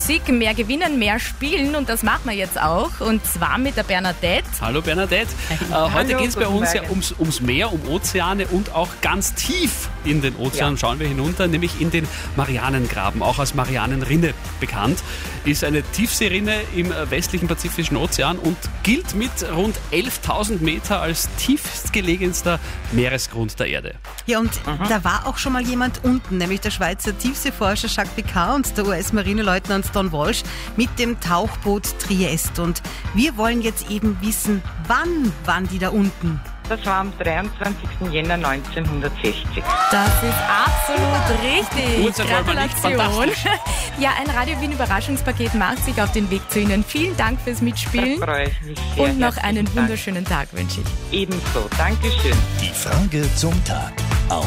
Musik, mehr gewinnen, mehr spielen und das machen wir jetzt auch und zwar mit der Bernadette. Hallo Bernadette. Heute geht es bei uns ja ums Meer, um Ozeane und auch ganz tief in den Ozean schauen wir hinunter, nämlich in den Marianengraben, auch als Marianenrinne bekannt. Ist eine Tiefseerinne im westlichen Pazifischen Ozean und gilt mit rund 11.000 Meter als tiefstgelegenster Meeresgrund der Erde. Ja, und da war auch schon mal jemand unten, nämlich der Schweizer Tiefseeforscher Jacques Picard und der US-Marineleutnant Don Walsh mit dem Tauchboot Trieste. Und wir wollen jetzt eben wissen, wann waren die da unten? Das war am 23. Jänner 1960. Das ist absolut richtig. Uhrzeit wollen wir nicht. Gratulation. Ja, ein Radio Wien Überraschungspaket macht sich auf den Weg zu Ihnen. Vielen Dank fürs Mitspielen. Da freue ich mich sehr. Und noch einen Herzlichen Dank. wunderschönen Tag wünsche ich. Ebenso. Dankeschön. Die Frage zum Tag.